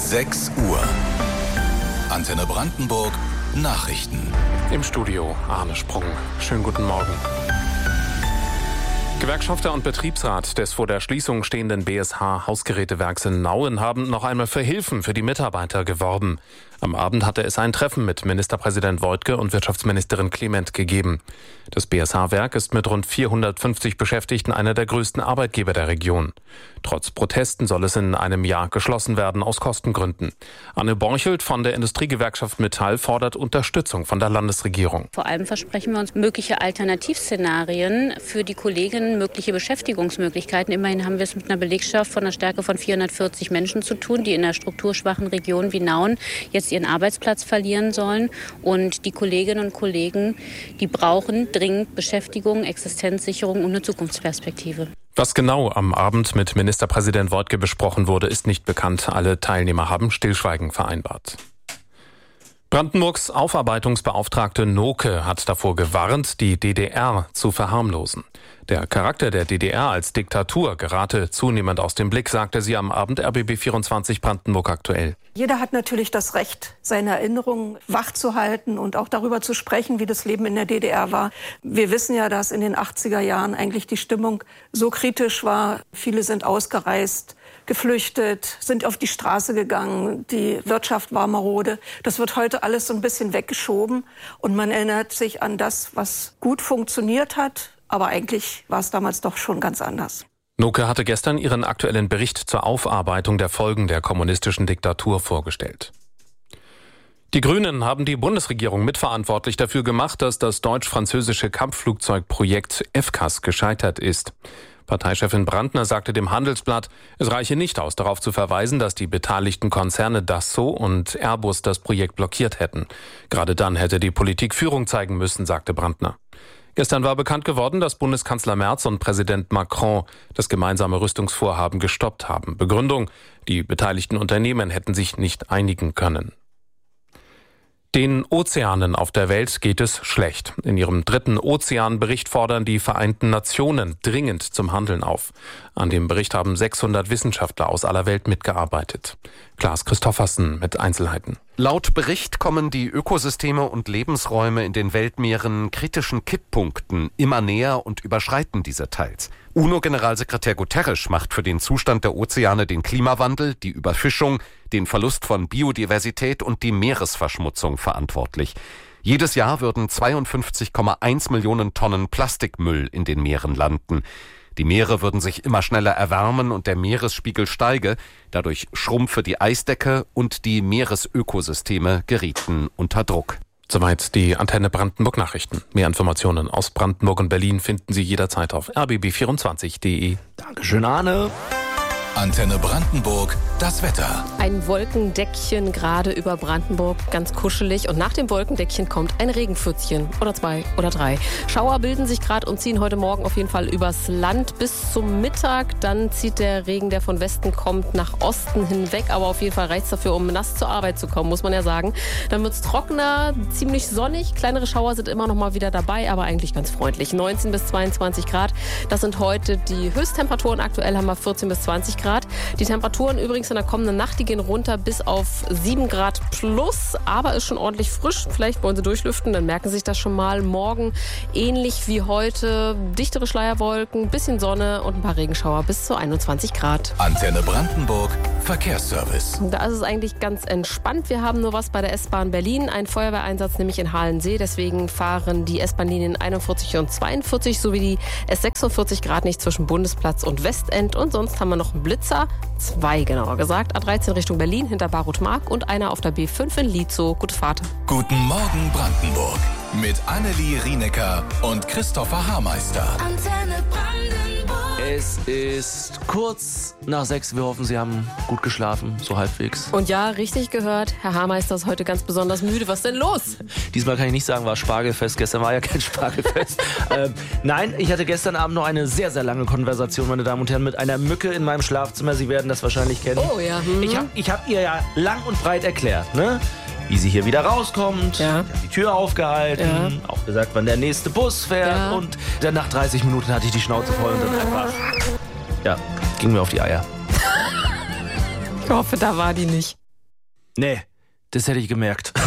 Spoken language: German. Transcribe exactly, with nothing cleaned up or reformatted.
sechs Uhr. Antenne Brandenburg Nachrichten. Im Studio Arne Sprung. Schönen guten Morgen. Gewerkschafter und Betriebsrat des vor der Schließung stehenden B S H Hausgerätewerks in Nauen haben noch einmal für Hilfen für die Mitarbeiter geworben. Am Abend hatte es ein Treffen mit Ministerpräsident Woidke und Wirtschaftsministerin Clement gegeben. Das B S H-Werk ist mit rund vierhundertfünfzig Beschäftigten einer der größten Arbeitgeber der Region. Trotz Protesten soll es in einem Jahr geschlossen werden aus Kostengründen. Anne Borchelt von der Industriegewerkschaft Metall fordert Unterstützung von der Landesregierung. Vor allem versprechen wir uns mögliche Alternativszenarien für die Kolleginnen, mögliche Beschäftigungsmöglichkeiten. Immerhin haben wir es mit einer Belegschaft von einer Stärke von vierhundertvierzig Menschen zu tun, die in einer strukturschwachen Region wie Nauen jetzt ihren Arbeitsplatz verlieren sollen. Und die Kolleginnen und Kollegen, die brauchen dringend Beschäftigung, Existenzsicherung und eine Zukunftsperspektive. Was genau am Abend mit Ministerpräsident Woidke besprochen wurde, ist nicht bekannt. Alle Teilnehmer haben Stillschweigen vereinbart. Brandenburgs Aufarbeitungsbeauftragte Noke hat davor gewarnt, die D D R zu verharmlosen. Der Charakter der D D R als Diktatur gerate zunehmend aus dem Blick, sagte sie am Abend R B B vierundzwanzig Brandenburg aktuell. Jeder hat natürlich das Recht, seine Erinnerungen wachzuhalten und auch darüber zu sprechen, wie das Leben in der D D R war. Wir wissen ja, dass in den achtziger Jahren eigentlich die Stimmung so kritisch war. Viele sind ausgereist, geflüchtet, sind auf die Straße gegangen, die Wirtschaft war marode. Das wird heute alles so ein bisschen weggeschoben und man erinnert sich an das, was gut funktioniert hat, aber eigentlich war es damals doch schon ganz anders. Noke hatte gestern ihren aktuellen Bericht zur Aufarbeitung der Folgen der kommunistischen Diktatur vorgestellt. Die Grünen haben die Bundesregierung mitverantwortlich dafür gemacht, dass das deutsch-französische Kampfflugzeugprojekt F C A S gescheitert ist. Parteichefin Brandner sagte dem Handelsblatt, es reiche nicht aus, darauf zu verweisen, dass die beteiligten Konzerne Dassault und Airbus das Projekt blockiert hätten. Gerade dann hätte die Politik Führung zeigen müssen, sagte Brandner. Gestern war bekannt geworden, dass Bundeskanzler Merz und Präsident Macron das gemeinsame Rüstungsvorhaben gestoppt haben. Begründung: Die beteiligten Unternehmen hätten sich nicht einigen können. Den Ozeanen auf der Welt geht es schlecht. In ihrem dritten Ozeanbericht fordern die Vereinten Nationen dringend zum Handeln auf. An dem Bericht haben sechshundert Wissenschaftler aus aller Welt mitgearbeitet. Klaas Christoffersen mit Einzelheiten. Laut Bericht kommen die Ökosysteme und Lebensräume in den Weltmeeren kritischen Kipppunkten immer näher und überschreiten diese teils. UNO-Generalsekretär Guterres macht für den Zustand der Ozeane den Klimawandel, die Überfischung, den Verlust von Biodiversität und die Meeresverschmutzung verantwortlich. Jedes Jahr würden zweiundfünfzig Komma eins Millionen Tonnen Plastikmüll in den Meeren landen. Die Meere würden sich immer schneller erwärmen und der Meeresspiegel steige. Dadurch schrumpfe die Eisdecke und die Meeresökosysteme gerieten unter Druck. Soweit die Antenne Brandenburg Nachrichten. Mehr Informationen aus Brandenburg und Berlin finden Sie jederzeit auf r b b vierundzwanzig punkt d e. Dankeschön, Arne. Antenne Brandenburg, das Wetter. Ein Wolkendeckchen gerade über Brandenburg, ganz kuschelig. Und nach dem Wolkendeckchen kommt ein Regenpfützchen oder zwei oder drei. Schauer bilden sich gerade und ziehen heute Morgen auf jeden Fall übers Land bis zum Mittag. Dann zieht der Regen, der von Westen kommt, nach Osten hinweg. Aber auf jeden Fall reicht es dafür, um nass zur Arbeit zu kommen, muss man ja sagen. Dann wird es trockener, ziemlich sonnig. Kleinere Schauer sind immer noch mal wieder dabei, aber eigentlich ganz freundlich. neunzehn bis zweiundzwanzig Grad, das sind heute die Höchsttemperaturen. Aktuell haben wir vierzehn bis zwanzig Grad. Die Temperaturen übrigens in der kommenden Nacht, die gehen runter bis auf sieben Grad plus, aber ist schon ordentlich frisch. Vielleicht wollen Sie durchlüften, dann merken Sie sich das schon mal. Morgen ähnlich wie heute, dichtere Schleierwolken, bisschen Sonne und ein paar Regenschauer bis zu einundzwanzig Grad. Antenne Brandenburg, Verkehrsservice. Da ist es eigentlich ganz entspannt. Wir haben nur was bei der S-Bahn Berlin, einen Feuerwehreinsatz nämlich in Halensee. Deswegen fahren die S-Bahn-Linien einundvierzig und zweiundvierzig sowie die S sechsundvierzig Grad nicht zwischen Bundesplatz und Westend. Und sonst haben wir noch einen Blitzer, zwei genauer gesagt, A dreizehn Richtung Berlin hinter Barut-Mark und einer auf der B fünf in Lietzow. Gute Fahrt. Guten Morgen Brandenburg mit Annelie Rienecker und Christopher Haarmeister. Antenne Brandenburg. Es ist kurz nach sechs. Wir hoffen, Sie haben gut geschlafen, so halbwegs. Und ja, richtig gehört, Herr Haarmeister ist heute ganz besonders müde. Was ist denn los? Diesmal kann ich nicht sagen, war Spargelfest. Gestern war ja kein Spargelfest. ähm, nein, ich hatte gestern Abend noch eine sehr, sehr lange Konversation, meine Damen und Herren, mit einer Mücke in meinem Schlafzimmer. Sie werden das wahrscheinlich kennen. Oh ja. Hm. Ich habe ich hab ihr ja lang und breit erklärt, ne? Wie sie hier wieder rauskommt. Ja. Ich habe die Tür aufgehalten, ja. Auch gesagt, wann der nächste Bus fährt. Ja. Und dann nach dreißig Minuten hatte ich die Schnauze voll und dann einfach, ja, ging mir auf die Eier. Ich hoffe, da war die nicht. Nee, das hätte ich gemerkt.